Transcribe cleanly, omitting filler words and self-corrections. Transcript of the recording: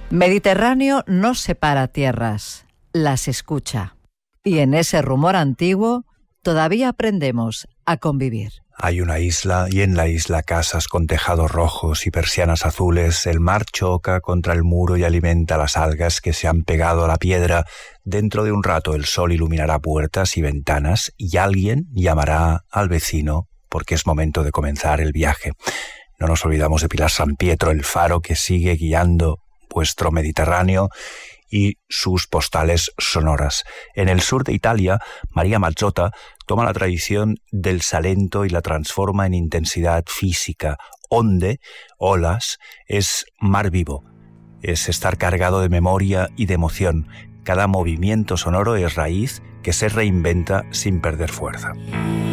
Mediterráneo no separa tierras, las escucha. Y en ese rumor antiguo todavía aprendemos a convivir. Hay una isla y en la isla casas con tejados rojos y persianas azules. El mar choca contra el muro y alimenta las algas que se han pegado a la piedra. Dentro de un rato el sol iluminará puertas y ventanas y alguien llamará al vecino porque es momento de comenzar el viaje. No nos olvidamos de Pilar San Pietro, el faro que sigue guiando vuestro Mediterráneo y sus postales sonoras. En el sur de Italia, María Mazzotta toma la tradición del Salento y la transforma en intensidad física. Onde, olas, es mar vivo, es estar cargado de memoria y de emoción. Cada movimiento sonoro es raíz que se reinventa sin perder fuerza.